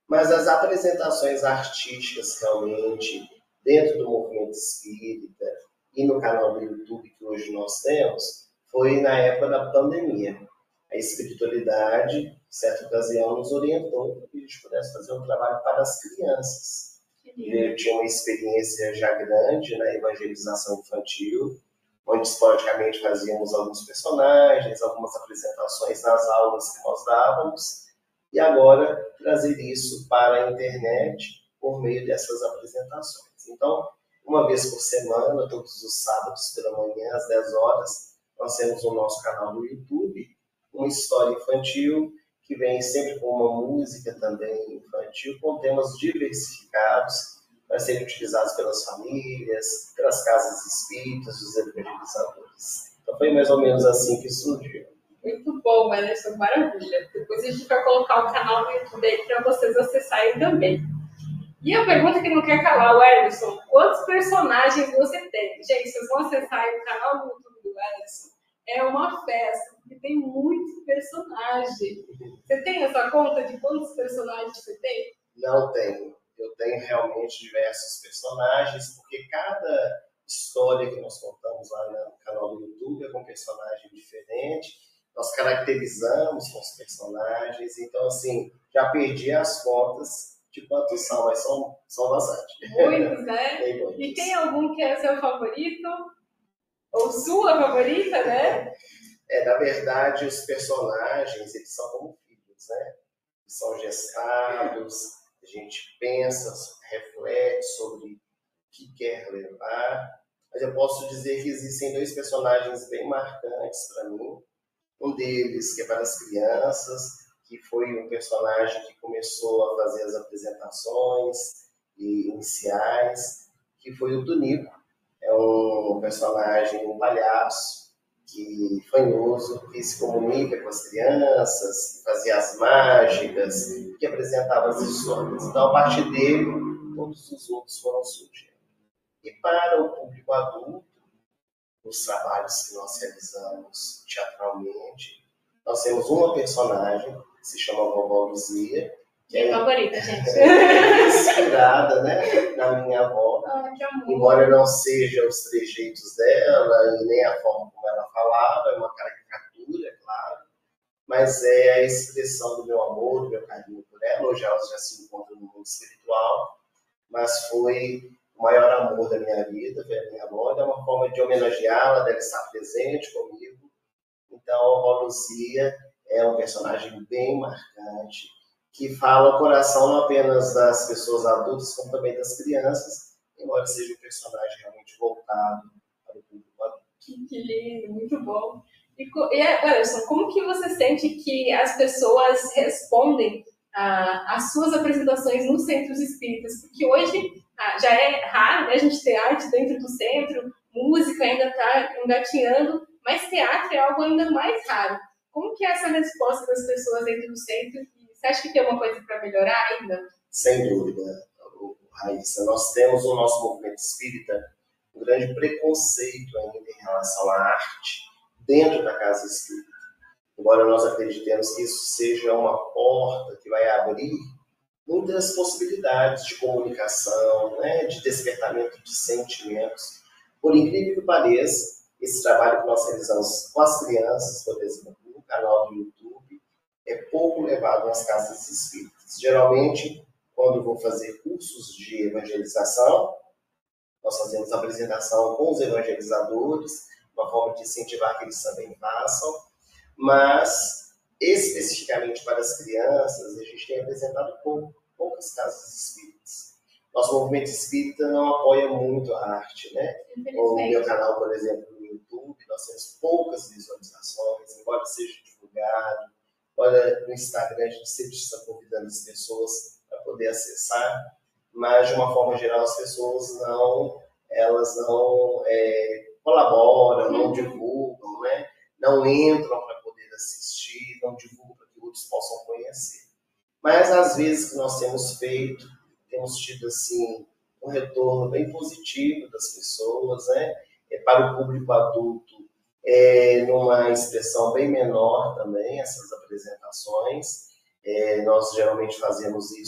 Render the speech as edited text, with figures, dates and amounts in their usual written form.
Mas as apresentações artísticas realmente dentro do movimento espírita e no canal do YouTube que hoje nós temos foi na época da pandemia. A espiritualidade, em certa ocasião, nos orientou para que a gente pudesse fazer um trabalho para as crianças. Eu tinha uma experiência já grande na evangelização infantil, onde esporadicamente fazíamos alguns personagens, algumas apresentações nas aulas que nós dávamos, e agora trazer isso para a internet por meio dessas apresentações. Então, uma vez por semana, todos os sábados pela manhã, às 10 horas, nós temos no nosso canal do YouTube uma história infantil que vem sempre com uma música também infantil, com temas diversificados para serem utilizados pelas famílias, pelas casas espíritas, dos evangelizadores. Então foi mais ou menos assim que surgiu. Muito bom, Ellison, maravilha. Depois a gente vai colocar o canal do YouTube aí para vocês acessarem também. E a pergunta que não quer calar, o Ellison, quantos personagens você tem? Gente, vocês vão acessar aí o canal do YouTube do Ellison. É uma festa, porque tem muito personagem. Você tem essa conta de quantos personagens você tem? Não tenho. Eu tenho realmente diversos personagens, porque cada história que nós contamos lá no canal do YouTube é com um personagem diferente. Nós caracterizamos com os personagens, então, assim, já perdi as contas de quantos são, mas são bastante. Muitos, né? E tem algum que é seu favorito? Ou sua favorita, né? Na verdade, os personagens, eles são como filhos, né? Eles são gestados, a gente pensa, reflete sobre o que quer levar. Mas eu posso dizer que existem dois personagens bem marcantes para mim. Um deles, que é para as crianças, que foi um personagem que começou a fazer as apresentações iniciais, que foi o Tunico. É um personagem, um palhaço, que fanhoso, que se comunica com as crianças, que fazia as mágicas, que apresentava as histórias. Então, a partir dele, todos os outros foram surgindo. E para o público adulto, os trabalhos que nós realizamos teatralmente, nós temos uma personagem que se chama Vovó Luzia, que é favorita, gente. Inspirada, né, na minha avó. Embora não seja os trejeitos dela e nem a forma como ela falava, é uma caricatura, claro, mas é a expressão do meu amor, do meu carinho por ela. Hoje ela já se encontra no mundo espiritual, mas foi o maior amor da minha vida, foi a minha avó. É uma forma de homenageá-la, dela estar presente comigo. Então, a Vovó Luzia é um personagem bem marcante, que fala o coração não apenas das pessoas adultas, como também das crianças, embora seja um personagem realmente voltado para o público adulto. Que lindo, muito bom. E Ellison, como que você sente que as pessoas respondem às suas apresentações nos centros espíritas? Porque hoje já é raro, né, a gente ter arte dentro do centro, música ainda está engatinhando, mas teatro é algo ainda mais raro. Como que é essa resposta das pessoas dentro do centro? Você acha que tem uma coisa para melhorar ainda? Sem dúvida, Raíssa. Nós temos no nosso movimento espírita um grande preconceito ainda em relação à arte dentro da casa espírita. Embora nós acreditemos que isso seja uma porta que vai abrir muitas possibilidades de comunicação, né, de despertamento de sentimentos. Por incrível que pareça, esse trabalho que nós realizamos com as crianças, por exemplo, no canal do YouTube, é pouco levado nas casas espíritas. Geralmente, quando vou fazer cursos de evangelização, nós fazemos apresentação com os evangelizadores, uma forma de incentivar que eles também façam, mas especificamente para as crianças, a gente tem apresentado poucas casas espíritas. Nosso movimento espírita não apoia muito a arte, né? O meu canal, por exemplo, no YouTube, nós temos poucas visualizações, embora seja divulgado. Olha, no Instagram a gente sempre está convidando as pessoas para poder acessar, mas de uma forma geral as pessoas não colaboram, não divulgam, né? Não entram para poder assistir, não divulgam para que outros possam conhecer. Mas às vezes que nós temos feito, temos tido assim um retorno bem positivo das pessoas, né? Para o público adulto, numa expressão bem menor também essas apresentações. Nós geralmente fazemos isso